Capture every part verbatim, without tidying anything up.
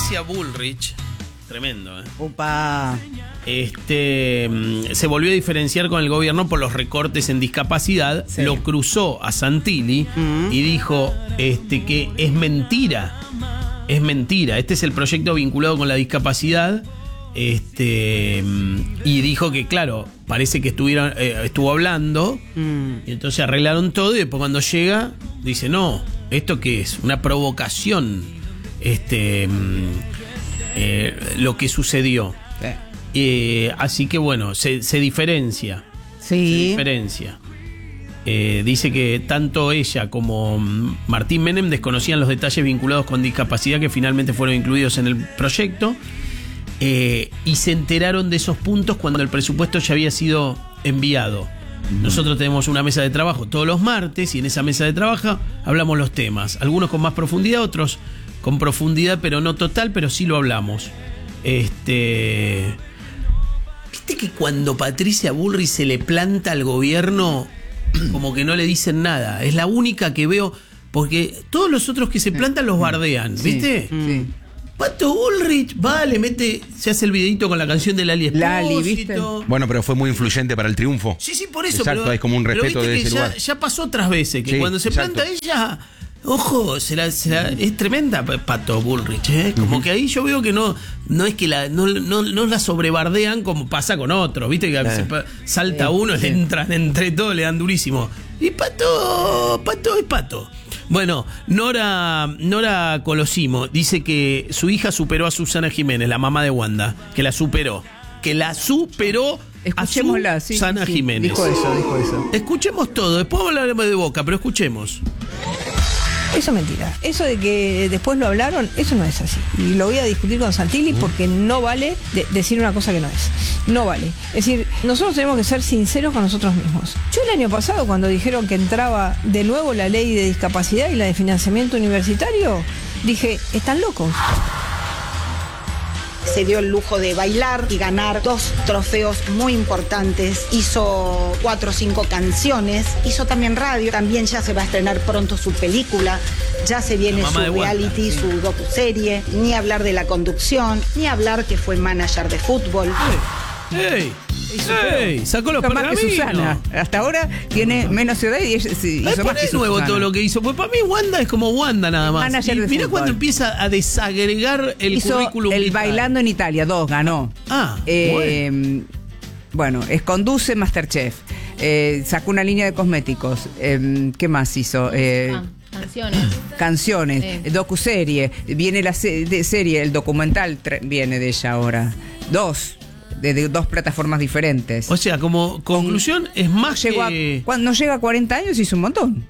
Patricia Bullrich, tremendo, ¿eh? Upa. Este, se volvió a diferenciar con el gobierno por los recortes en discapacidad, sí. Lo cruzó a Santilli uh-huh. y dijo este, que es mentira, es mentira, este es el proyecto vinculado con la discapacidad. Este y dijo que claro, parece que estuvieron eh, estuvo hablando mm. y entonces arreglaron todo y después cuando llega dice no, ¿esto qué es? Una provocación, este eh, lo que sucedió. Sí. Eh, así que bueno, se, se diferencia. Sí. Se diferencia. Eh, dice que tanto ella como Martín Menem desconocían los detalles vinculados con discapacidad que finalmente fueron incluidos en el proyecto. Eh, y se enteraron de esos puntos cuando el presupuesto ya había sido enviado. Nosotros tenemos una mesa de trabajo todos los martes y en esa mesa de trabajo hablamos los temas, algunos con más profundidad, otros con profundidad pero no total, pero sí lo hablamos. Este, viste que cuando Patricia Bullrich se le planta al gobierno como que no le dicen nada, es la única que veo, porque todos los otros que se plantan los bardean, ¿viste? Sí, sí. Pato Bullrich va, le mete, se hace el videito con la canción de Lali Espósito. Bueno, pero fue muy influyente para el triunfo. Sí, sí, por eso. Exacto, pero, hay como un respeto de ese ya, lugar. Ya pasó otras veces, que sí, cuando se exacto. planta ella, ojo, será, será, es tremenda Pato Bullrich, ¿eh? Como uh-huh. que ahí yo veo que no, no es que la, no, no, no la sobrebardean como pasa con otros, ¿viste? Que eh. se, salta eh, uno, eh. le entran entre todos, le dan durísimo. Y Pato, Pato es Pato. Bueno, Nora, Nora Colosimo dice que su hija superó a Susana Jiménez, la mamá de Wanda, que la superó, que la superó a Susana sí, sí, Jiménez. Dijo eso, dijo eso. Escuchemos todo, después hablaremos de Boca, pero escuchemos. Eso es mentira. Eso de que después lo hablaron, eso no es así. Y lo voy a discutir con Santilli porque no vale de decir una cosa que no es. No vale. Es decir, nosotros tenemos que ser sinceros con nosotros mismos. Yo el año pasado, cuando dijeron que entraba de nuevo la ley de discapacidad y la de financiamiento universitario, dije, están locos. Se dio el lujo de bailar y ganar dos trofeos muy importantes. Hizo cuatro o cinco canciones, hizo también radio. También ya se va a estrenar pronto su película. Ya se viene su reality, su docuserie. Ni hablar de la conducción, ni hablar que fue manager de fútbol. ¡Ey! ¡Ey! Sacó los pergaminos. Susana. Hasta ahora tiene menos edad y ella sí, hizo más que es nuevo Susana. Todo lo que hizo. Pues para mí Wanda es como Wanda nada más. Manager de Mirá fútbol. cuando empieza a desagregar el hizo currículum. El vital. Bailando en Italia, dos, ganó. Ah, eh, bueno. Bueno, es conduce Masterchef. Eh, sacó una línea de cosméticos. Eh, ¿Qué más hizo? Eh, ah. Canciones. Canciones, sí. Docuserie. Viene la se- de serie, el documental tra- viene de ella ahora. Dos. De, de dos plataformas diferentes. O sea, como conclusión, Con, es más llegó que... A, cuando llega a cuarenta años hizo un montón.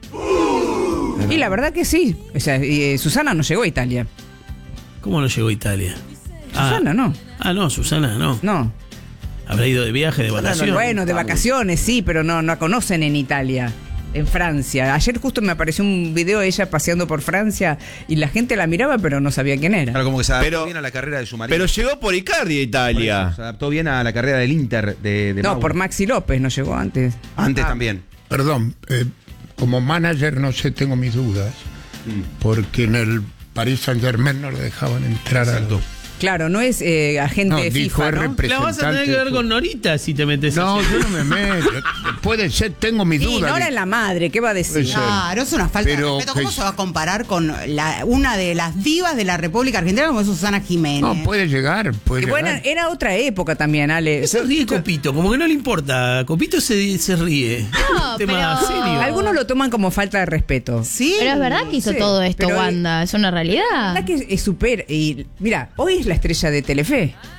Uh, y la verdad que sí. O sea, eh, Susana no llegó a Italia. ¿Cómo no llegó a Italia? Susana ah. no. Ah, no, Susana no. No. Habrá ido de viaje, de vacaciones. Bueno, de vacaciones, sí, pero no, no conocen en Italia. En Francia. Ayer justo me apareció un video de ella paseando por Francia y la gente la miraba pero no sabía quién era. Claro, como que se adaptó pero, bien a la carrera de su marido. Pero llegó por Icardi a Italia. Eso, se adaptó bien a la carrera del Inter de, de No, Mauro. por Maxi López, no llegó antes. Antes ah. también. Perdón, eh, como manager no sé, tengo mis dudas. Mm. Porque en el Paris Saint-Germain no le dejaban entrar. Exacto. A... Claro, no es eh, agente no, de FIFA, ¿no? La vas a tener que ver con Norita si te metes No, así. yo no me meto. Puede ser, tengo mis sí, dudas. Nora es la madre, ¿qué va a decir? Claro, es una falta Pero de respeto. ¿Cómo que... se va a comparar con la, una de las divas de la República Argentina como es Susana Jiménez? No, puede llegar, puede y llegar. bueno, era otra época también, Ale. Se ríe Copito, como que no le importa. Copito se, se ríe. No, un tema pero... serio. Algunos lo toman como falta de respeto. Sí. Pero es verdad que hizo sí, todo esto, pero, Wanda. Es una realidad. La verdad que es súper. Y mira, hoy es la estrella de Telefe.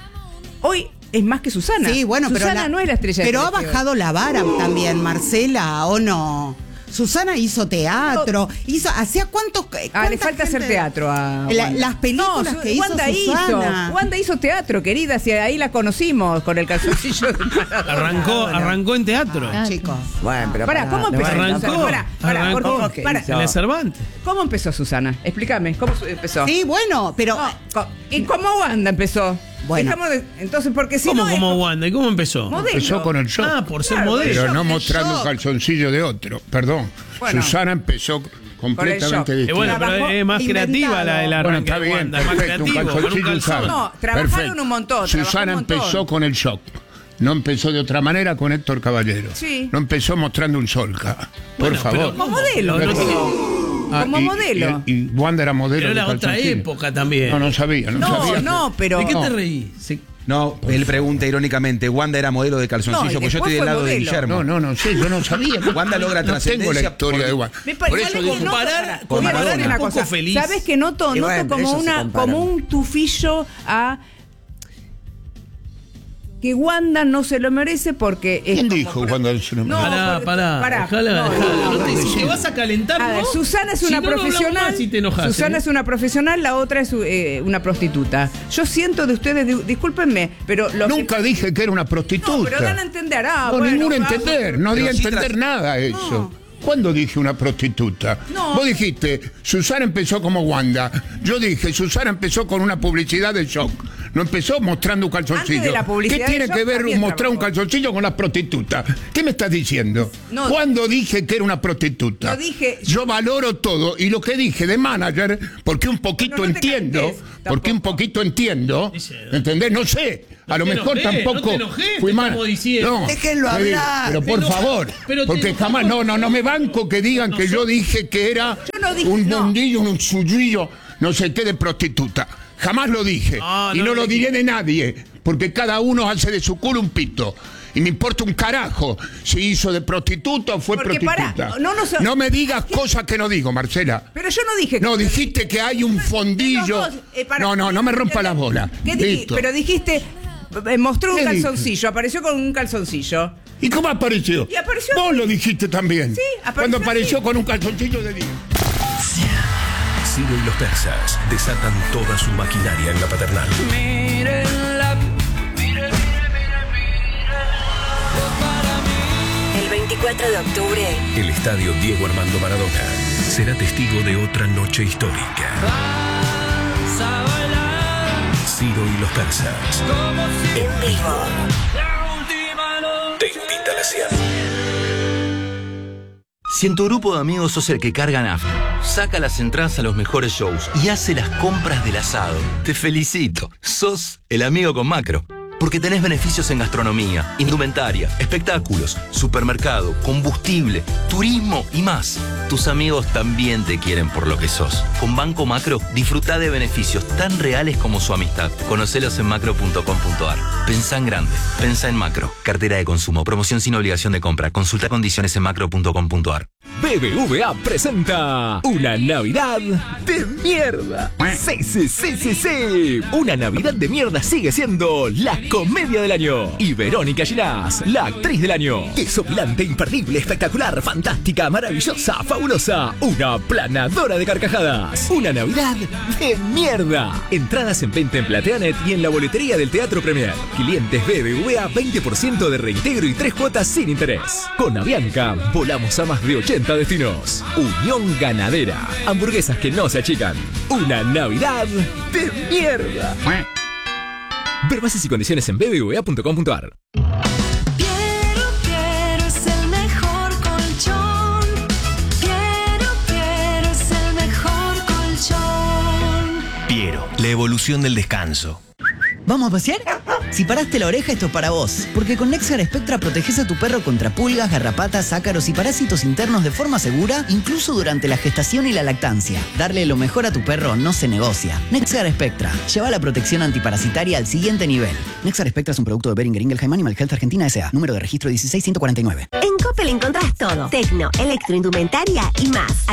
Hoy es más que Susana. Sí, bueno, Susana pero la, no es la estrella pero de ha Telefe. bajado la vara también, Marcela, ¿o no? Susana hizo teatro, hizo, ¿hacía cuántos? Ah, le falta hacer teatro a la, Wanda. las películas no, que Wanda hizo Susana. hizo. Wanda hizo teatro, querida, si ahí la conocimos con el calzoncillo. Arrancó, arrancó en teatro. Ah, chicos. Bueno, pero pará, ¿cómo empezó? Arrancó, Pará, pará, arrancó por favor, pará. en la Cervantes. ¿Cómo empezó Susana? Explícame, ¿cómo su- empezó? Sí, bueno, pero No, co- ¿y cómo Wanda empezó? Bueno. Dejamos de- entonces, porque si ¿Cómo no es como co- Wanda? ¿Y cómo empezó? Modelo. Empezó con el show. Ah, por ser Claro, modelo. Pero no el mostrando show. un calzoncillo de otro, perdón. Bueno. Susana empezó completamente Eh, distinto. bueno, pero Trabajó es más creativa inventado. la del Bueno, arranque está de bien, Wanda, es más perfecto, un creativo, con un calzoncillo calzón. usado. No, trabajaron Perfecto. un montón, trabajaron Susana un montón. empezó con el shock. No empezó de otra manera con Héctor Caballero. Sí. No empezó mostrando un solca. Por Bueno, favor. pero Como modelo. No, no tiene- Ah, como y- modelo. Y, y Wanda era modelo. Pero de era otra calzoncillo. época también. No, no sabía. No, No, sabía. no, pero. ¿De qué No. te reí? Se- No, él pregunta irónicamente, ¿Wanda era modelo de calzoncillo? No, y Porque yo después estoy del fue lado de modelo. Guillermo. No, no, no sé, yo no sabía. Wanda logra No tengo la trascendencia historia por- de Wanda. Me Por parece eso que digo, noto- comparar pará, con voy a decir Maradona. una Un poco cosa. feliz. ¿Sabes que noto? Y Noto bueno, como, ellos se una, comparan. como un tufillo a que Wanda no se lo merece porque es ¿Quién como- dijo Wanda se lo No, merece? Pará, pero- pará, pará. dejala, No, dejala. no, No no, te- no. si te vas a calentar, A ver, ¿no? Susana es Si una no, no hablamos profesional. más si te enojas, Susana ¿eh? es una profesional, la otra es eh, una prostituta. Yo siento de ustedes, di- discúlpenme, pero lo Nunca que, dije que era una prostituta. No, pero dan a entender. Ah, No, bueno, ningún vamos. entender. No di a Pero sí entender tras- nada eso. ¿Cuándo dije una prostituta? No. Vos dijiste, Susana empezó como Wanda. Yo dije, Susana empezó con una publicidad de shock. No empezó mostrando un calzoncillo. Antes de la publicidad ¿Qué de tiene Shock que ver también mostrar un trabajó. calzoncillo con las prostitutas? ¿Qué me estás diciendo? No. ¿Cuándo dije que era una prostituta? No dije- Yo valoro todo y lo que dije de manager, porque un poquito No, no te entiendo, calentes, porque un tampoco. poquito entiendo, Dice- ¿entendés? No sé. No A lo te mejor enojé, tampoco no te enojé, fui te mal. estamos diciendo. No, Déjenlo te digo, hablar. Pero por Te enoja- favor, pero te porque enoja jamás, no, no, no me banco que digan que yo dije que era Yo no dije- un no. mundillo, un sullillo, no sé qué de prostituta. Jamás lo dije. Ah, y no no, lo lo diré de nadie, porque cada uno hace de su culo un pito. Y me importa un carajo si hizo de prostituta o fue Porque prostituta. pará, no, no, no, no me digas cosas que no digo, Marcela. Pero yo no dije que- No, dijiste que hay un fondillo. No, no, eh, pará. No, no, no me rompa las bolas. ¿Qué dijiste? Listo. Pero dijiste, eh, mostró un ¿Qué dije? calzoncillo, apareció con un calzoncillo. ¿Y cómo apareció? Y apareció Vos así. lo dijiste también. Sí, apareció Cuando apareció así. con un calzoncillo de día. Ciro y los persas desatan toda su maquinaria en la paternal. El veinticuatro de octubre, El estadio Diego Armando Maradona será testigo de otra noche histórica. Ciro y los persas. en vivo. Te invita a la cena. Si en tu grupo de amigos sos el que carga nafta, saca las entradas a los mejores shows y hace las compras del asado, te felicito. Sos el amigo con Macro. Porque tenés beneficios en gastronomía, indumentaria, espectáculos, supermercado, combustible, turismo y más. Tus amigos también te quieren por lo que sos. Con Banco Macro, disfruta de beneficios tan reales como su amistad. Conocelos en macro punto com punto ar. Pensá en grande. Pensá en Macro. Cartera de consumo. Promoción sin obligación de compra. Consulta condiciones en macro punto com punto ar. B B V A presenta una Navidad de mierda. Sí, sí, sí, sí, sí. Una Navidad de mierda sigue siendo la comedia del año. Y Verónica Ginás, la actriz del año. Desopilante, imperdible, espectacular, fantástica, maravillosa, fabulosa. Una planadora de carcajadas. Una Navidad de mierda. Entradas en venta en Plateanet y en la boletería del Teatro Premier. Clientes B B V A veinte por ciento de reintegro y tres cuotas sin interés. Con Avianca volamos a más de ochenta destinos. Unión Ganadera. Hamburguesas que no se achican. Una Navidad de mierda. Ver bases y condiciones en b b v a punto com punto ar. Quiero, quiero, es el mejor colchón. Quiero, quiero, es el mejor colchón. Piero, la evolución del descanso. ¿Vamos a pasear? Si paraste la oreja, esto es para vos. Porque con Nexar Spectra proteges a tu perro contra pulgas, garrapatas, ácaros y parásitos internos de forma segura, incluso durante la gestación y la lactancia. Darle lo mejor a tu perro no se negocia. Nexar Spectra. Lleva la protección antiparasitaria al siguiente nivel. Nexar Spectra es un producto de Boehringer Ingelheim Animal Health Argentina S A. Número de registro dieciséis ciento cuarenta y nueve. En Coppel encontrás todo. Tecno, electroindumentaria y más.